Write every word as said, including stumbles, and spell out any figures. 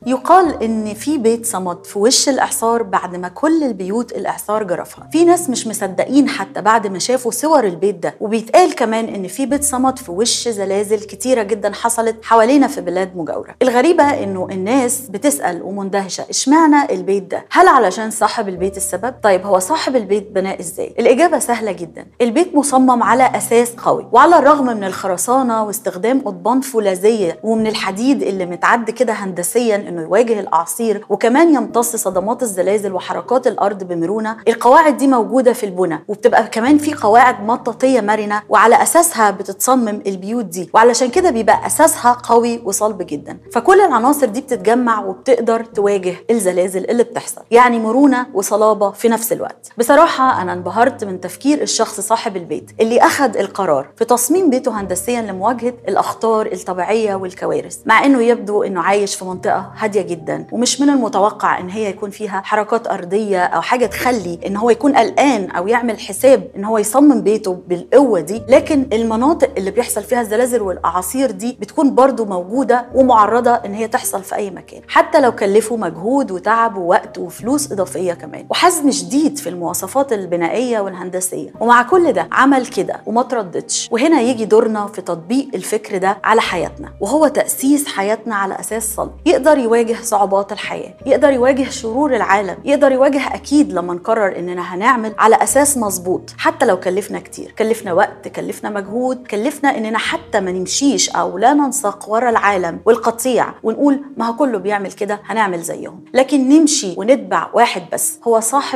يقال إن في بيت صمد في وش الإعصار بعد ما كل البيوت الإعصار جرفها. في ناس مش مصدقين حتى بعد ما شافوا صور البيت ده، وبيتقال كمان إن في بيت صمد في وش زلازل كتيرة جدا حصلت حوالينا في بلاد مجاورة. الغريبة إنه الناس بتسأل ومندهشة إشمعنى البيت ده؟ هل علشان صاحب البيت السبب؟ طيب هو صاحب البيت بناه إزاي؟ الإجابة سهلة جدا. البيت مصمم على أساس قوي، وعلى الرغم من الخرسانة واستخدام قضبان فولاذية ومن الحديد اللي متعد كده هندسيا إنه يواجه الأعاصير وكمان يمتص صدمات الزلازل وحركات الأرض بمرونة، القواعد دي موجودة في البناء، وبتبقى كمان في قواعد مطاطية مرنة وعلى أساسها بتتصمم البيوت دي، وعلشان كده بيبقى أساسها قوي وصلب جدا. فكل العناصر دي بتتجمع وبتقدر تواجه الزلازل اللي بتحصل، يعني مرونة وصلابة في نفس الوقت. بصراحة أنا انبهرت من تفكير الشخص صاحب البيت اللي أخذ القرار في تصميم بيته هندسيا لمواجهة الأخطار الطبيعية والكوارث، مع إنه يبدو إنه عايش في منطقة هادية جدا ومش من المتوقع إن هي يكون فيها حركات أرضية أو حاجة تخلي إن هو يكون قلقان أو يعمل حساب إن هو يصمم بيته بالقوة دي. لكن المناطق اللي بيحصل فيها الزلازل والأعاصير دي بتكون برضو موجودة ومعرضة إن هي تحصل في أي مكان، حتى لو كلفوا مجهود وتعب ووقت وفلوس إضافية كمان وحزم شديد في المواصفات البنائية والهندسية. ومع كل ده عمل كده وما ترددش. وهنا يجي دورنا في تطبيق الفكر ده على حياتنا، وهو تأسيس حياتنا على أساس صلب يقدر يواجه صعوبات الحياة، يقدر يواجه شرور العالم، يقدر يواجه أكيد لما نقرر إننا هنعمل على أساس مظبوط، حتى لو كلفنا كتير، كلفنا وقت، كلفنا مجهود، كلفنا إننا حتى ما نمشيش أو لا ننساق ورا العالم والقطيع ونقول ما هو كله بيعمل كده هنعمل زيهم، لكن نمشي ونتبع واحد بس هو صاحب